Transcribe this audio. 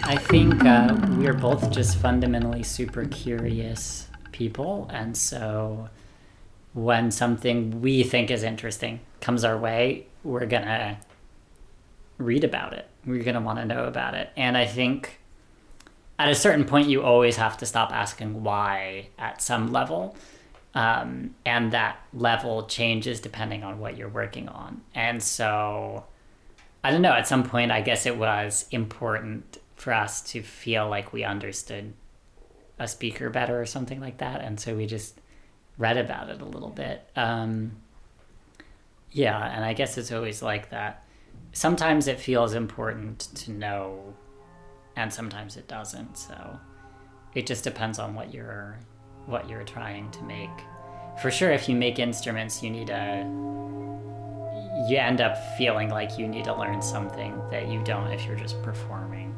I think we're both just fundamentally super curious people, and so when something we think is interesting comes our way, we're gonna read about it. We're gonna want to know about it, and I think at a certain point you always have to stop asking why at some level, and that level changes depending on what you're working on. And so I don't know, at some point I guess it was important for us to feel like we understood a speaker better or something like that, and so we just read about it a little bit. Yeah, and I guess it's always like that. Sometimes it feels important to know, and sometimes it doesn't. So it just depends on what you're trying to make. For sure, if you make instruments, you end up feeling like you need to learn something that you don't if you're just performing.